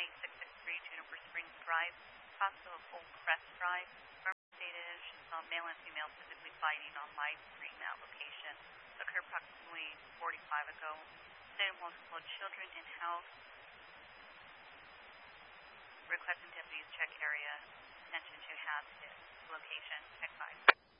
2663 Juniper Springs Drive, also of Old Crest Drive. Stated she saw male and female physically fighting on live stream at location. Occurred approximately 45 ago. Stated multiple children in house. Requesting deputies check area. Attention to hazardous location. Check 5.